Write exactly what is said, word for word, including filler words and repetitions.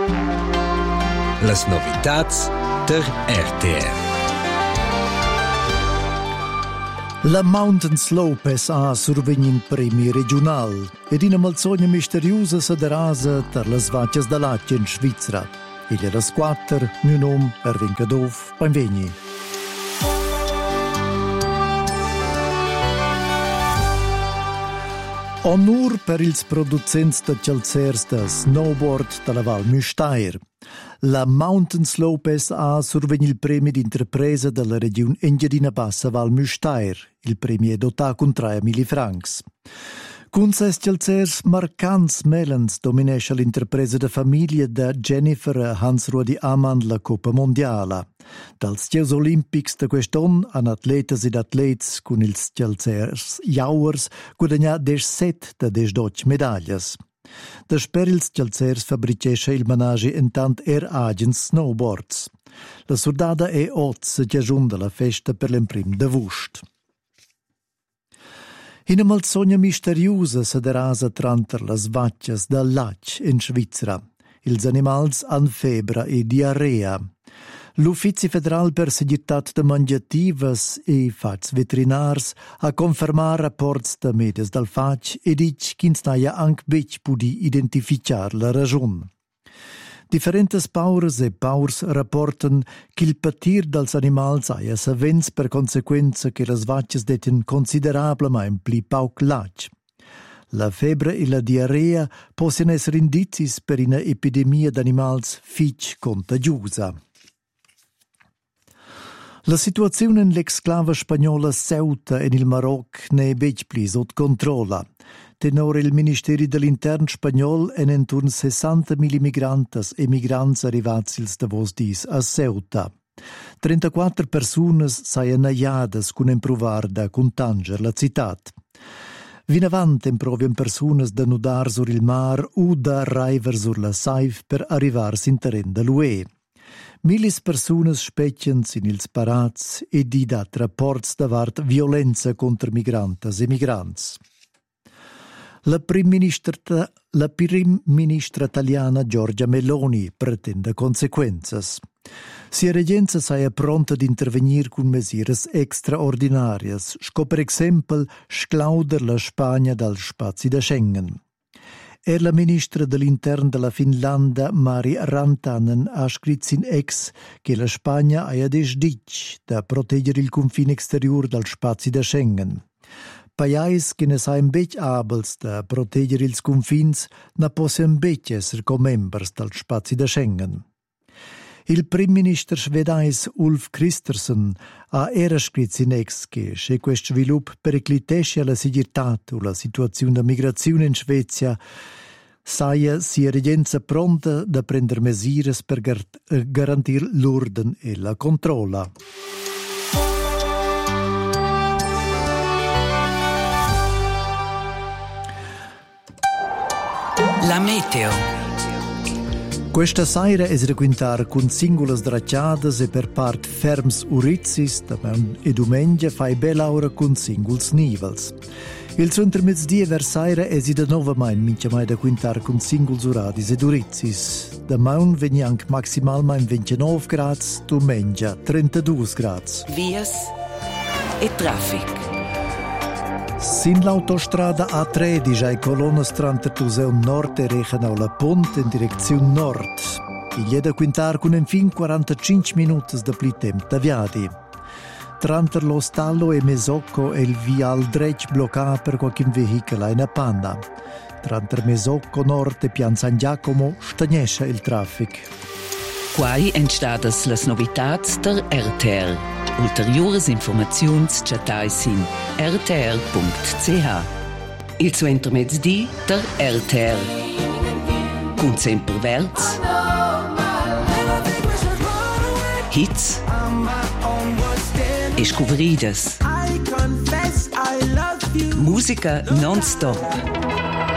Las novitats der R T R. La Mountain Slope ha survegnin premi regional ed in malsogna misteriusa saderasa ter las vacias da Laccia in Svizzera. Il era squatter, mio nom Erwin Cadov, benvegni. Onur per ils producents de calzers de snowboard de la Val Müstair. La Mountain Slope ha survegni il premi d'interpresa della regione Engadina Bassa Val Müstair. Il premi è dotato con tre mila francs. Con ses calzers marcants melens dominesce l'interpresa de famiglia de Jennifer Hans-Rudi Amann la Coppa Mondiala. Dals Giochi Olimpics de quest'anno han atletas ed atlets con ils calzers jauers guadagnà diciassette de diciotto medaglias. Desper ils calzers fabricesce il manage intant er agents snowboards. La surdada è oz che giunta la festa per l'imprim de Vust. In una malsogna misteriosa saderasa tranter las vaccias dal Lac in Svizzera. Ils animals han febra e diarrea. L'Uffizi Federal per Seguretat de Mangiativas e Fats Veterinars ha confermat rapports de medias dal fac e dic ch'ins naia anc bec pudi identificar la ragion. Differentes paures e paurs rapporten ch'il patir dels animals aia savens per consequenza che las vaccias deten considerablemein pli pauc lac. La febbre e la diarrea possono essere indicis per una epidemia d'animals fich contagiosa. La situazione in l'exclava spagnola Ceuta e nel Maroc ne è bec pli sotto controlla. Tenore il Ministeri dell'Intern spagnol en enturn sessantamila migrantes e migrants arrivats ils davos dis a Ceuta. trentaquattro personas saian naiadas cun improvar da contanger la citat. Vinavant improvian personas da nudar sur il mar o da raiver sur la saif per arrivar sin terren da l'U E. Milis personas specchian sin ils parats e di dat rapports davart violenza contra migrantes e migrants. La prim ministra, la prim ministra italiana Giorgia Meloni pretende consequenzas. Sia regenza saia pronta ad intervenir con mesures extraordinarias, sco per exempel sclauder la Spagna dal spazi da Schengen. Er la ministra dell'Intern della Finlandia, Mari Rantanen, ha scritto in ex che la Spagna ha desdic da proteggere il confine exterior dal spazi da Schengen. Pajais che ne sain bec abels da proteggere ils confins na possono bec esser com members dal spazi da Schengen. Il prim minister svedais Ulf Kristersson ha era scritto in ex che se questo sviluppo periclitesce la sicurezza o la situazione da migrazione in Svezia saia sia regenza pronta da prendere misure per gar- garantire l'ordine e la controlla. La meteo. Questa sera è da quintar con singolas dracciadas e per part ferms urizis, e domenica fai bella ora con singols nivels. Il suo intermezdia versaira è da nova main, minchia mai da quintar con singols uradis ed urizis. Da maun veni anche maximalmein ventinove gradi, domenica trentadue gradi. Vias e traffic. Sin l'autostrada A tredici ai colonnas Trantertuseum Nord e recano la ponte in direzione nord. Il è da quintar con infin quarantacinque minuti da pli temp da viadi. Tranter lo stallo e Mesocco e il vial dretg bloccato per qualche veicolo in panna. Tranter Mesocco Nord e Pian San Giacomo stagnesce il traffic. Quai entstadas las novitats der R T R. Ulteriores informaziuns chatais in r t r punct c h. Il suo intermezdi der R T R. Cun sempre verts. Hits. E scuveridas. Musica non-stop.